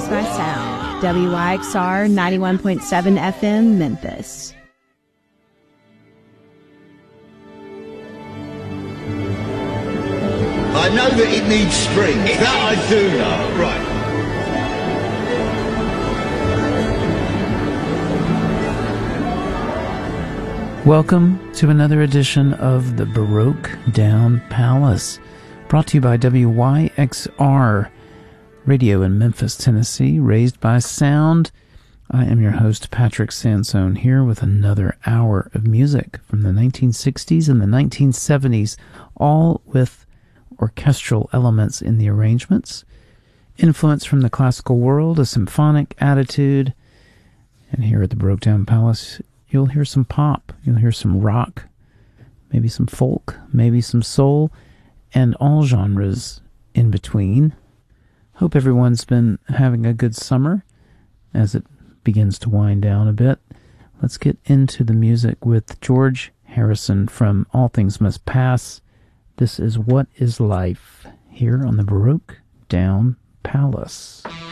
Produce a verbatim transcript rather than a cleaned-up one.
Raised by Sound, W Y X R ninety-one point seven F M, Memphis. I know that it needs springs. That I do know. Right. Welcome to another edition of the Baroque Down Palace, brought to you by W Y X R Radio in Memphis, Tennessee, Raised by Sound. I am your host, Patrick Sansone, here with another hour of music from the nineteen sixties and the nineteen seventies, all with orchestral elements in the arrangements, influence from the classical world, a symphonic attitude, and here at the Baroque Down Palace, you'll hear some pop, you'll hear some rock, maybe some folk, maybe some soul, and all genres in between. Hope everyone's been having a good summer as it begins to wind down a bit. Let's get into the music with George Harrison from All Things Must Pass. This is What is Life, here on the Baroque Down Palace.